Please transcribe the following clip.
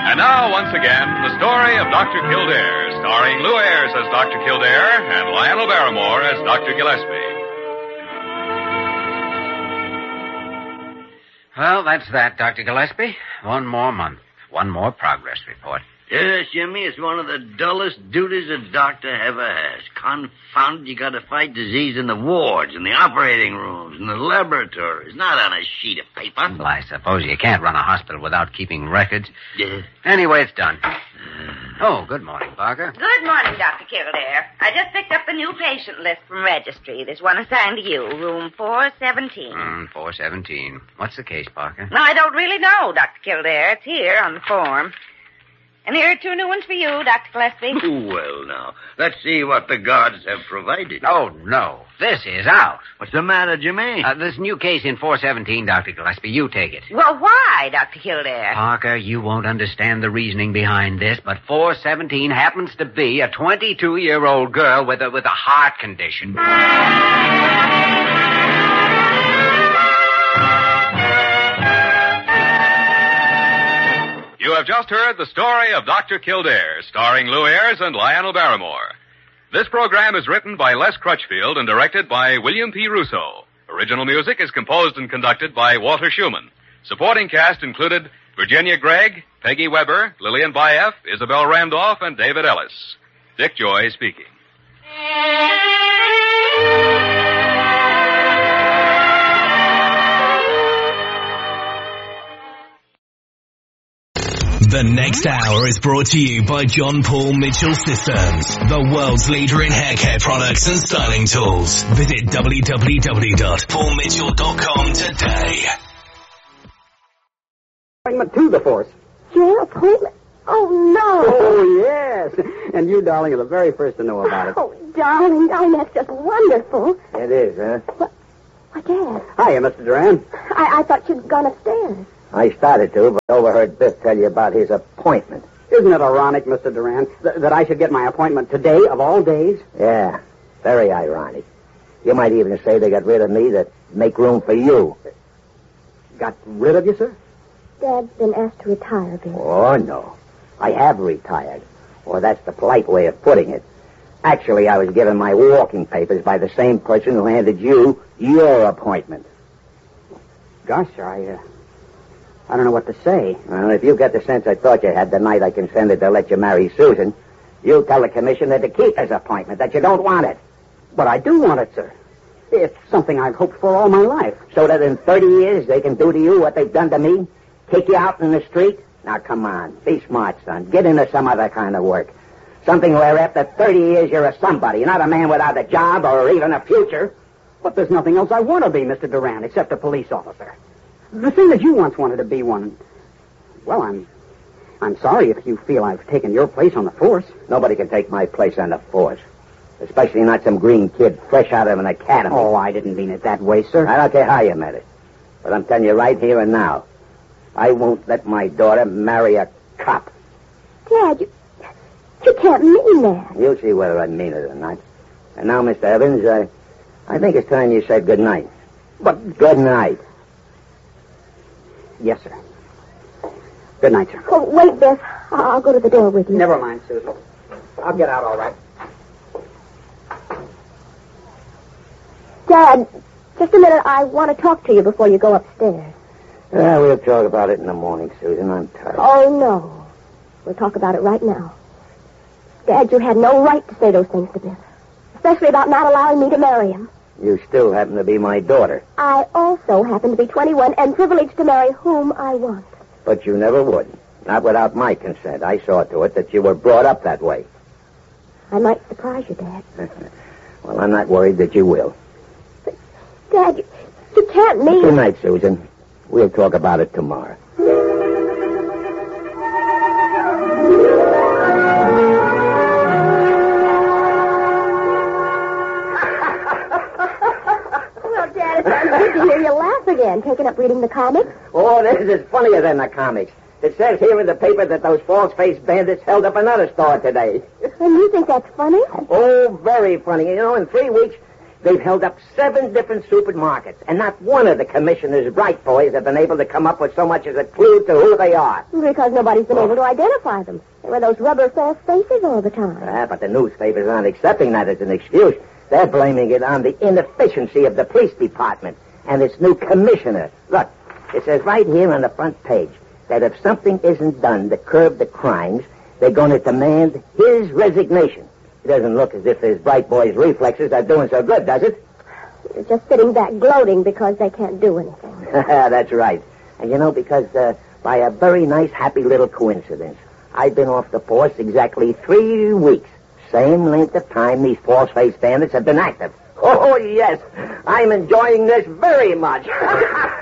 And now, once again, the story of Dr. Kildare, starring Lou Ayres as Dr. Kildare and Lionel Barrymore as Dr. Gillespie. Well, that's that, Dr. Gillespie. One more month. One more progress report. Yes, Jimmy, it's one of the dullest duties a doctor ever has. Confounded, you got to fight disease in the wards, in the operating rooms, in the laboratories, not on a sheet of paper. Well, I suppose you can't run a hospital without keeping records. Yeah. Anyway, it's done. Oh, good morning, Parker. Good morning, Dr. Kildare. I just picked up a new patient list from registry. There's one assigned to you, room 417. 417. What's the case, Parker? No, I don't really know, Dr. Kildare. It's here on the form. And here are 2 new ones for you, Dr. Gillespie. Well, now, let's see what the guards have provided. Oh, no. This is out. What's the matter, Jimmy? This new case in 417, Dr. Gillespie, you take it. Well, why, Dr. Kildare? Parker, you won't understand the reasoning behind this, but 417 happens to be a 22-year-old girl with a heart condition. You have just heard the story of Dr. Kildare, starring Lou Ayres and Lionel Barrymore. This program is written by Les Crutchfield and directed by William P. Russo. Original music is composed and conducted by Walter Schumann. Supporting cast included Virginia Gregg, Peggy Weber, Lillian Baeff, Isabel Randolph, and David Ellis. Dick Joy speaking. The next hour is brought to you by John Paul Mitchell Systems, the world's leader in hair care products and styling tools. Visit www.paulmitchell.com today. Appointment to the force. Your appointment? Oh, no. Oh, yes. And you, darling, are the very first to know about it. Oh, darling, that's just wonderful. It is, huh? What, Dad? Hiya, Mr. Duran. I thought you'd gone upstairs. I started to, but overheard Biff tell you about his appointment. Isn't it ironic, Mr. Duran, that I should get my appointment today of all days? Yeah, very ironic. You might even say they got rid of me to make room for you. Got rid of you, sir? Dad's been asked to retire, Biff. Oh, no. I have retired. Or that's the polite way of putting it. Actually, I was given my walking papers by the same person who handed you your appointment. Gosh, sir, I don't know what to say. Well, if you get the sense I thought you had the night I consented to let you marry Susan, you tell the commissioner to keep his appointment, that you don't want it. But I do want it, sir. It's something I've hoped for all my life. So that in 30 years they can do to you what they've done to me? Kick you out in the street? Now, come on. Be smart, son. Get into some other kind of work. Something where after 30 years you're a somebody, not a man without a job or even a future. But there's nothing else I want to be, Mr. Duran, except a police officer. The thing that you once wanted to be one. Well, I'm sorry if you feel I've taken your place on the force. Nobody can take my place on the force. Especially not some green kid fresh out of an academy. Oh, I didn't mean it that way, sir. I don't care how you meant it. But I'm telling you right here and now, I won't let my daughter marry a cop. Dad, you can't mean that. You'll see whether I mean it or not. And now, Mr. Evans, I think it's time you said good night. But good night. Yes, sir. Good night, sir. Oh, wait, Biff. I'll go to the door with you. Never mind, Susan. I'll get out all right. Dad, just a minute. I want to talk to you before you go upstairs. We'll talk about it in the morning, Susan. I'm tired. Oh, no. We'll talk about it right now. Dad, you had no right to say those things to Biff. Especially about not allowing me to marry him. You still happen to be my daughter. I also happen to be 21 and privileged to marry whom I want. But you never would. Not without my consent. I saw to it that you were brought up that way. I might surprise you, Dad. Well, I'm not worried that you will. But, Dad, you can't mean... Good night, Susan. We'll talk about it tomorrow. Good to hear you laugh again, taking up reading the comics. Oh, this is funnier than the comics. It says here in the paper that those false-faced bandits held up another store today. And you think that's funny? Oh, very funny. You know, in 3 weeks, They've held up 7 different supermarkets, and not one of the commissioner's bright boys have been able to come up with so much as a clue to who they are. Because nobody's been able to identify them. They wear those rubber false faces all the time. But the newspapers aren't accepting that as an excuse. They're blaming it on the inefficiency of the police department and its new commissioner. Look, it says right here on the front page that if something isn't done to curb the crimes, they're going to demand his resignation. It doesn't look as if his bright boy's reflexes are doing so good, does it? You're just sitting back gloating because they can't do anything. That's right. And because by a very nice, happy little coincidence, I've been off the force exactly 3 weeks. Same length of time these false-face bandits have been active. Oh, yes. I'm enjoying this very much.